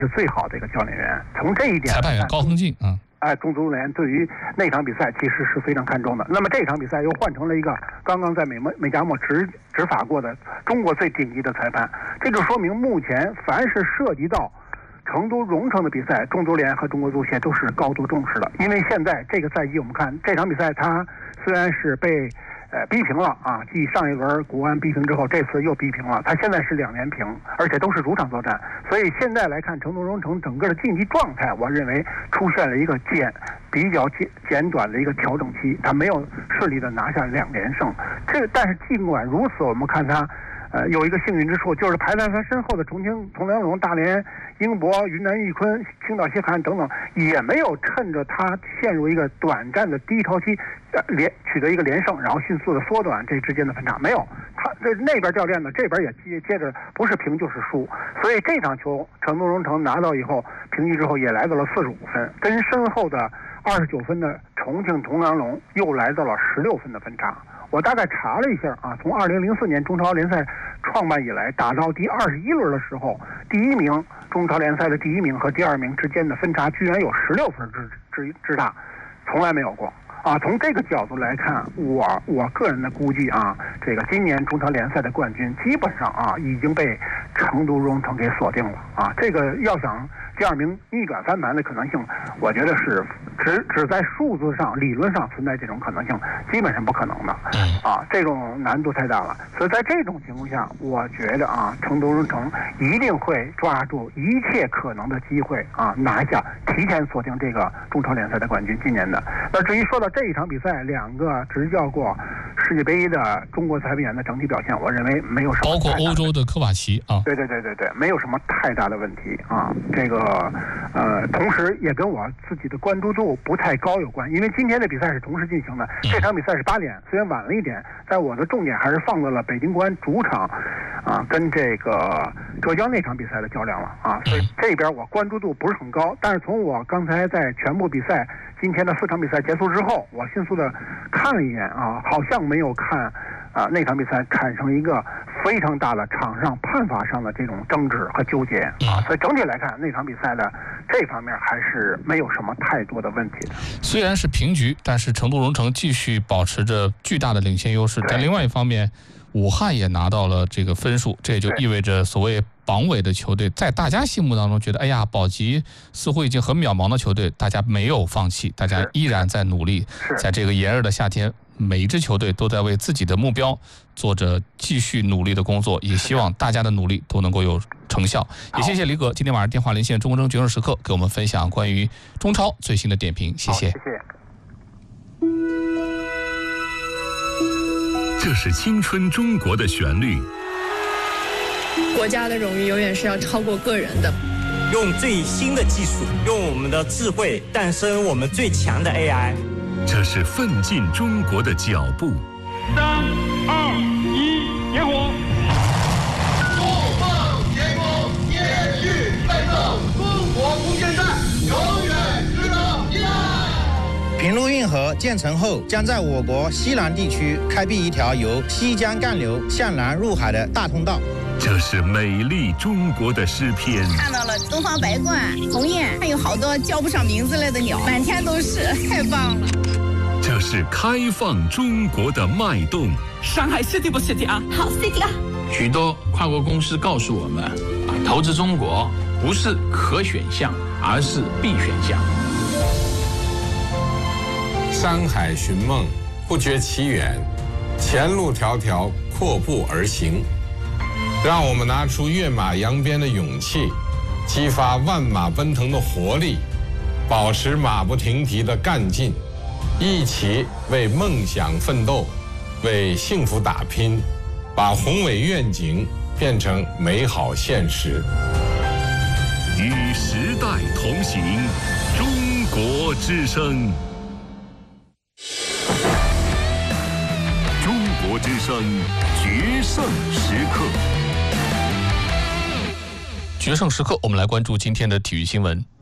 是最好的一个教练员。从这一点， 裁判员高恒进中足联对于那场比赛其实是非常看重的。那么这场比赛又换成了一个刚刚在美加墨执法过的中国最顶级的裁判，这就说明目前凡是涉及到成都蓉城的比赛，中足联和中国足协都是高度重视的。因为现在这个赛季我们看这场比赛，它虽然是被逼平了啊，继上一轮国安逼平之后，这次又逼平了。他现在是2连平，而且都是主场作战，所以现在来看成都蓉城整个的竞技状态，我认为出现了一个比较简短的一个调整期，他没有顺利的拿下2连胜。但是尽管如此，我们看他有一个幸运之处，就是排在他身后的重庆铜梁龙、大连英博、云南玉坤、青岛西汉等等，也没有趁着他陷入一个短暂的低潮期，取得一个连胜，然后迅速的缩短这之间的分差。没有，他那边教练呢，这边也接着不是平就是输，所以这场球成都蓉城拿到以后，平局之后也来到了45分，跟身后的29分的重庆铜梁龙又来到了16分的分差。我大概查了一下啊，从2004年中超联赛创办以来，打到第21轮的时候，第一名中超联赛的第一名和第2名之间的分差居然有16分之大，从来没有过啊。从这个角度来看，我个人的估计啊，这个今年中超联赛的冠军基本上啊已经被成都蓉城给锁定了啊。这个要想第2名逆转翻盘的可能性，我觉得是只在数字上、理论上存在这种可能性，基本上不可能的啊，这种难度太大了。所以在这种情况下，我觉得啊，成都蓉城一定会抓住一切可能的机会啊，拿下，提前锁定这个中超联赛的冠军，今年的。那至于说到这一场比赛，2个执教过世界杯的中国裁判员的整体表现，我认为没有什么， 包括欧洲的科瓦奇啊， 对，没有什么太大的问题啊。这个同时也跟我自己的关注度不太高有关，因为今天的比赛是同时进行的，这场比赛是8点，虽然晚了一点，但我的重点还是放在了北京国安主场啊跟这个浙江那场比赛的较量了啊，所以这边我关注度不是很高。但是从我刚才在全部比赛今天的4场比赛结束之后，我迅速的看了一眼啊，好像没有看那场比赛产生一个非常大的场上判罚上的这种争执和纠结啊，所以整体来看那场比赛的这方面还是没有什么太多的问题的。 虽然是平局，但是成都蓉城继续保持着巨大的领先优势。但另外一方面，武汉也拿到了这个分数，这也就意味着所谓榜尾的球队，在大家心目当中觉得，哎呀，保级似乎已经很渺茫的球队，大家没有放弃，大家依然在努力。在这个炎热的夏天，每一支球队都在为自己的目标做着继续努力的工作，也希望大家的努力都能够有成效。也谢谢李哥今天晚上电话连线中国争决胜时刻，给我们分享关于中超最新的点评，谢谢。 谢谢。 这是青春中国的旋律。 国家的荣誉永远是要超过个人的。 用最新的技术，用我们的智慧诞生我们最强的 AI。 这是奋进中国的脚步。 3、2、1，点火！ 怒放天空，延续奋斗，中国无限战，永远值得依赖。 平陆运河建成后，将在我国西南地区开辟一条由西江干流向南入海的大通道。 这是美丽中国的诗篇。 看到了东方白鹳、鸿雁，还有好多叫不上名字来的鸟，满天都是，太棒了。 这是开放中国的脉动。 上海 City 不 City 啊？ 好 City 啊！ 许多跨国公司告诉我们，投资中国不是可选项，而是必选项。 山海寻梦，不觉其远；前路迢迢，阔步而行。让我们拿出跃马扬鞭的勇气，激发万马奔腾的活力，保持马不停蹄的干劲，一起为梦想奋斗，为幸福打拼，把宏伟愿景变成美好现实。 与时代同行，中国之声。中国之声决胜时刻。 决胜时刻，我们来关注今天的体育新闻。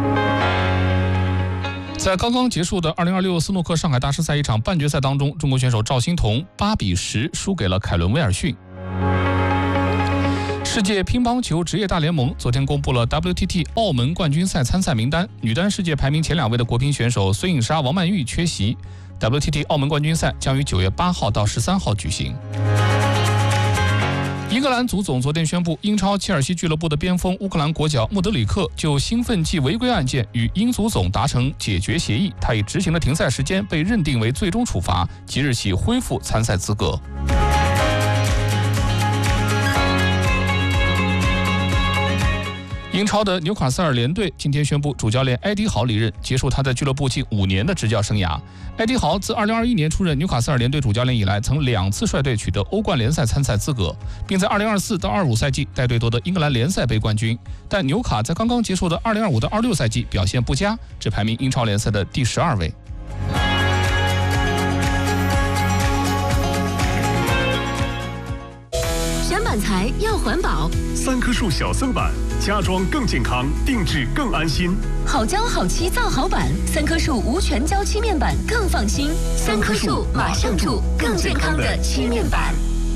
在刚刚结束的2026斯诺克上海大师赛一场半决赛当中，中国选手赵欣彤8比10输给了凯伦威尔逊。 世界乒乓球职业大联盟昨天公布了 WTT 澳门冠军赛参赛名单，女单世界排名前2位的国乒选手孙颖莎、王曼玉缺席。WTT 澳门冠军赛将于9月8号到13号举行。英格兰足总昨天宣布，英超切尔西俱乐部的边锋乌克兰国脚穆德里克就兴奋剂违规案件与英足总达成解决协议，他已执行的停赛时间被认定为最终处罚，即日起恢复参赛资格。英超的纽卡斯尔联队今天宣布主教练埃迪豪离任，结束他在俱乐部近5年的执教生涯。埃迪豪自2021年出任纽卡斯尔联队主教练以来，曾2次率队取得欧冠联赛参赛资格，并在2024到25赛季带队夺得英格兰联赛杯冠军。但纽卡在刚刚结束的2025到26赛季表现不佳，只排名英超联赛的第12位。 选板材要环保 ，3棵树小森板，家装更健康，定制更安心。 好胶好漆造好板，3棵树无全胶漆面板更放心。3棵树马上住更健康的漆面板。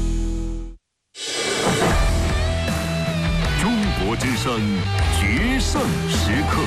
中国之声决胜时刻。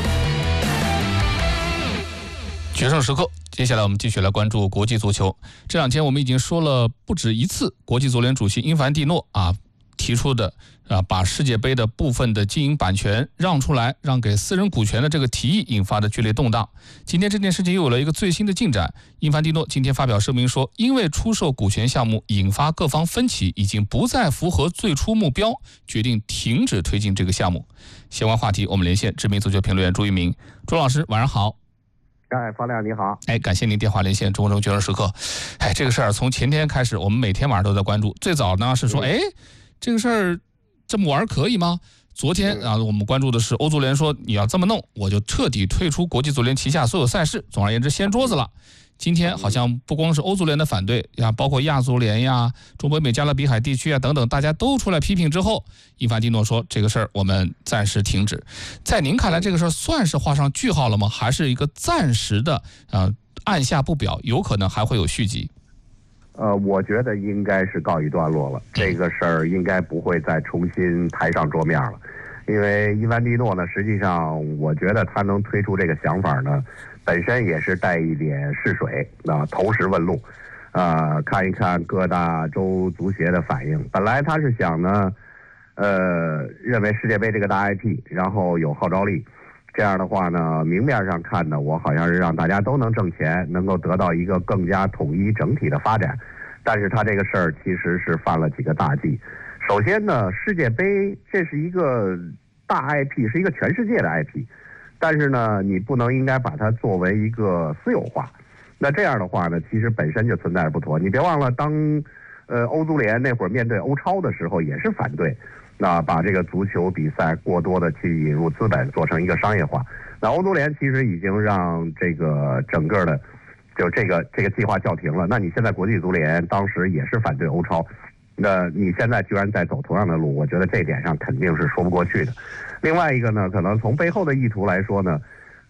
决胜时刻，接下来我们继续来关注国际足球。这2天我们已经说了不止一次，国际足联主席因凡蒂诺提出的把世界杯的部分的经营版权让出来，让给私人股权的这个提议引发的剧烈动荡。今天这件事情又有了一个最新的进展，因凡蒂诺今天发表声明说，因为出售股权项目引发各方分歧，已经不再符合最初目标，决定停止推进这个项目。相关话题我们连线知名足球评论员朱一鸣。朱老师晚上好。 方亮你好。 感谢您电话连线中国决胜时刻。这个事儿从前天开始，我们每天晚上都在关注。最早呢是说，这个事儿这么玩可以吗？昨天我们关注的是欧足联说，你要这么弄，我就彻底退出国际足联旗下所有赛事。总而言之，掀桌子了。今天好像不光是欧足联的反对呀，包括亚足联呀、中北美加勒比海地区啊等等，大家都出来批评之后，因凡蒂诺说这个事儿我们暂时停止。在您看来，这个事儿算是画上句号了吗？还是一个暂时的按下不表，有可能还会有续集？ 我觉得应该是告一段落了，这个事儿应该不会再重新抬上桌面了。因为因凡蒂诺呢，实际上我觉得他能推出这个想法呢，本身也是带一点试水投石问路，看一看各大洲足协的反应。本来他是想呢，认为世界杯这个大 IP， 然后有号召力，这样的话呢，明面上看呢，我好像是让大家都能挣钱，能够得到一个更加统一整体的发展。但是他这个事儿其实是犯了几个大忌。首先呢，世界杯这是一个大 IP， 是一个全世界的 IP， 但是呢，你不能应该把它作为一个私有化。那这样的话呢，其实本身就存在着不妥。你别忘了，当欧足联那会儿面对欧超的时候也是反对，把这个足球比赛过多的去引入资本，做成一个商业化。那欧足联其实已经让这个整个的就这个计划叫停了。那你现在国际足联当时也是反对欧超。那你现在居然在走同样的路，我觉得这点上肯定是说不过去的。另外一个呢，可能从背后的意图来说呢，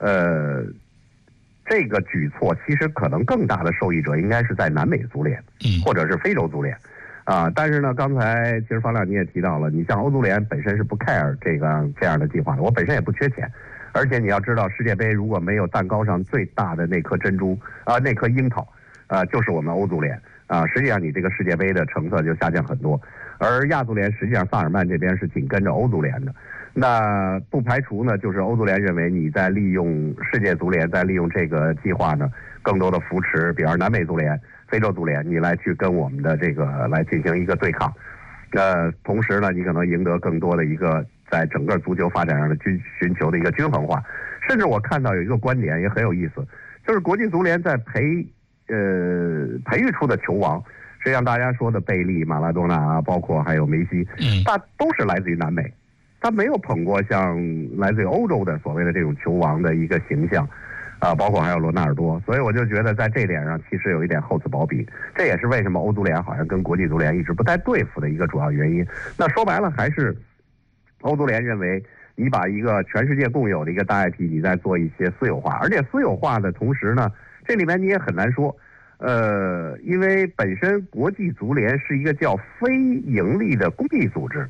这个举措其实可能更大的受益者应该是在南美足联，或者是非洲足联，但是呢，刚才其实方亮你也提到了，你像欧足联本身是不 care 这样的计划的，我本身也不缺钱，而且你要知道，世界杯如果没有蛋糕上最大的那颗珍珠那颗樱桃，就是我们欧足联。实际上你这个世界杯的成色就下降很多，而亚足联实际上萨尔曼这边是紧跟着欧足联的。那不排除呢，就是欧足联认为你在利用世界足联，在利用这个计划呢，更多的扶持，比如南美足联、非洲足联，你来去跟我们的这个来进行一个对抗。同时呢，你可能赢得更多的一个在整个足球发展上的寻求的一个均衡化。甚至我看到有一个观点也很有意思，就是国际足联在培育出的球王，实际上大家说的贝利、马拉多纳包括还有梅西，他都是来自于南美，他没有捧过像来自于欧洲的所谓的这种球王的一个形象，包括还有罗纳尔多，所以我就觉得在这点上其实有一点厚此薄彼，这也是为什么欧足联好像跟国际足联一直不太对付的一个主要原因。那说白了，还是欧足联认为你把一个全世界共有的一个大 IP， 你在做一些私有化，而且私有化的同时呢，这里面你也很难说，因为本身国际足联是一个叫非盈利的公益组织，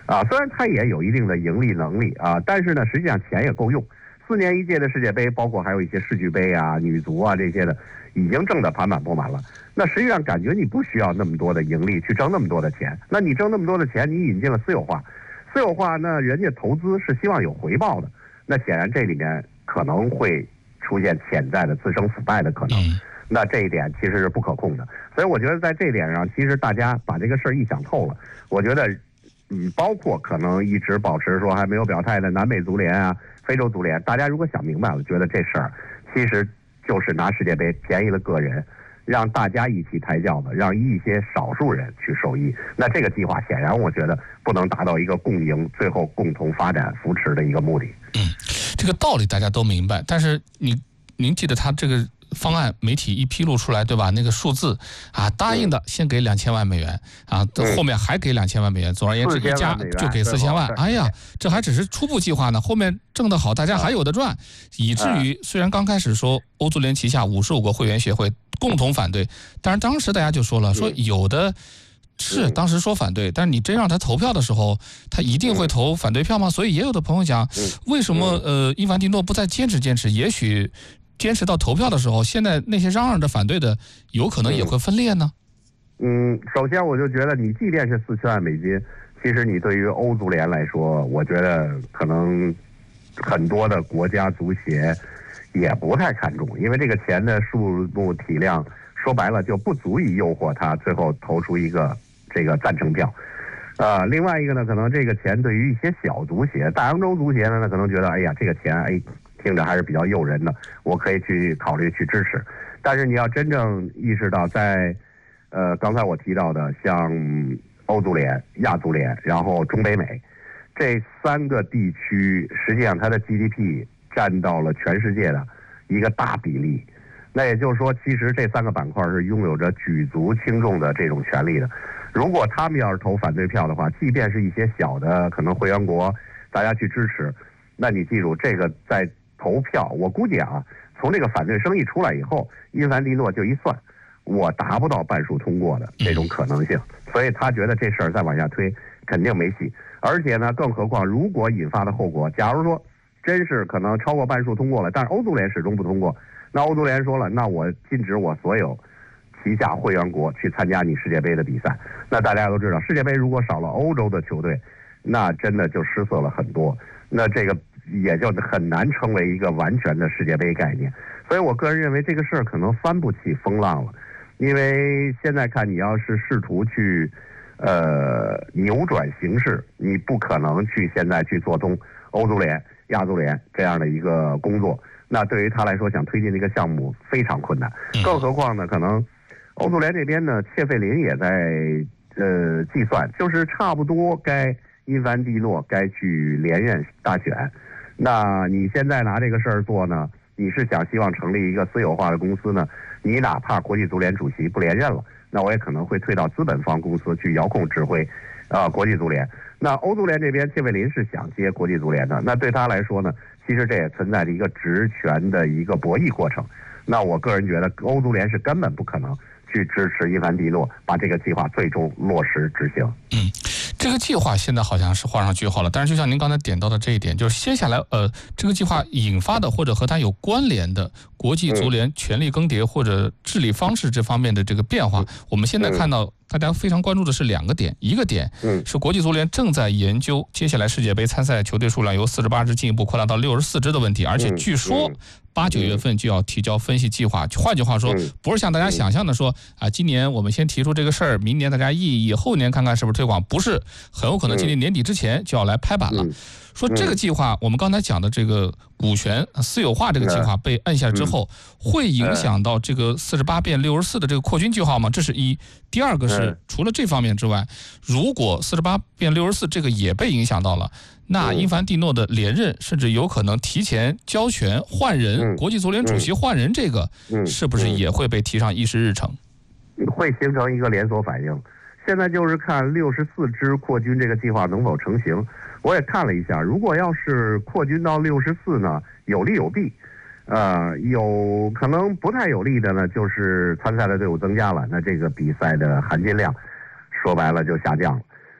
虽然它也有一定的盈利能力啊，但是呢，实际上钱也够用。4年一届的世界杯，包括还有一些世俱杯啊、女足啊这些的，已经挣得盆满钵满了。那实际上感觉你不需要那么多的盈利去挣那么多的钱。那你挣那么多的钱，你引进了私有化，私有化那人家投资是希望有回报的。那显然这里面可能会出现潜在的滋生腐败的可能。那这一点其实是不可控的。所以我觉得在这点上，其实大家把这个事儿一想透了，我觉得。包括可能一直保持说还没有表态的南美足联啊、非洲足联，大家如果想明白了，觉得这事儿其实就是拿世界杯便宜了个人，让大家一起抬轿子，让一些少数人去受益。那这个计划显然我觉得不能达到一个共赢、最后共同发展扶持的一个目的。 这个道理大家都明白，但是您记得他这个方案媒体一披露出来，对吧？那个数字啊，答应的先给2000万美元啊，后面还给2000万美元。总而言之，一家就给4000万。哎呀，这还只是初步计划呢，后面挣得好，大家还有的赚。以至于虽然刚开始说欧足联旗下55个会员协会共同反对，但是当时大家就说了，说有的是当时说反对，但是你真让他投票的时候，他一定会投反对票吗？所以也有的朋友讲，为什么伊凡蒂诺不再坚持？也许。坚持到投票的时候，现在那些嚷嚷着反对的，有可能也会分裂呢。 首先我就觉得，你即便是4000万美金，其实你对于欧足联来说，我觉得可能很多的国家足协也不太看重，因为这个钱的数目体量，说白了就不足以诱惑他最后投出一个这个赞成票。另外一个呢，可能这个钱对于一些小足协，大洋洲足协呢，可能觉得，哎呀，这个钱，听着还是比较诱人的，我可以去考虑去支持。但是你要真正意识到在，刚才我提到的像欧足联、亚足联，然后中北美这3个地区，实际上它的 GDP 占到了全世界的一个大比例。那也就是说，其实这3个板块是拥有着举足轻重的这种权利的。如果他们要是投反对票的话，即便是一些小的可能会员国，大家去支持，那你记住这个在投票，我估计啊，从这个反对声一出来以后，伊凡蒂诺就一算，我达不到半数通过的这种可能性，所以他觉得这事儿再往下推肯定没戏。而且呢，更何况如果引发的后果，假如说真是可能超过半数通过了，但是欧足联始终不通过，那欧足联说了，那我禁止我所有旗下会员国去参加你世界杯的比赛。那大家都知道，世界杯如果少了欧洲的球队，那真的就失色了很多。那这个也就很难成为一个完全的世界杯概念。所以我个人认为这个事儿可能翻不起风浪了，因为现在看你要是试图去扭转形势，你不可能去现在去做通欧足联、亚足联这样的一个工作。那对于他来说，想推进这个项目非常困难。更何况呢，可能欧足联这边呢，切费林也在计算，就是差不多该伊凡蒂诺该去连任大选。那你现在拿这个事儿做呢，你是想希望成立一个私有化的公司呢，你哪怕国际足联主席不连任了，那我也可能会退到资本方公司去遥控指挥国际足联。那欧足联这边切费林是想接国际足联的，那对他来说呢，其实这也存在着一个职权的一个博弈过程。那我个人觉得欧足联是根本不可能去支持伊凡蒂诺把这个计划最终落实执行。 这个计划现在好像是画上句号了，但是就像您刚才点到的这一点，就是接下来这个计划引发的或者和它有关联的国际足联权力更迭或者治理方式这方面的这个变化，我们现在看到大家非常关注的是2个点，一个点是国际足联正在研究接下来世界杯参赛球队数量由48支进一步扩大到64支的问题，而且据说8、9月份就要提交分析计划。换句话说，不是像大家想象的说啊，今年我们先提出这个事儿，明年大家议议，后年看看是不是推广，不是，很有可能今年年底之前就要来拍板了。说这个计划，我们刚才讲的这个股权私有化这个计划被按下之后，会影响到这个48变64的这个扩军计划吗？这是一。第二个是，除了这方面之外，如果48变64这个也被影响到了，那伊凡蒂诺的连任甚至有可能提前交权换人，国际足联主席换人，这个是不是也会被提上议事日程？ 会形成一个连锁反应。现在就是看64支扩军这个计划能否成型。我也看了一下，如果要是扩军到64呢，有利有弊。有可能不太有利的呢，就是参赛的队伍增加了，那这个比赛的含金量说白了就下降了。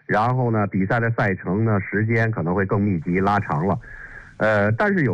然后呢，比赛的赛程呢时间可能会更密集拉长了，但是有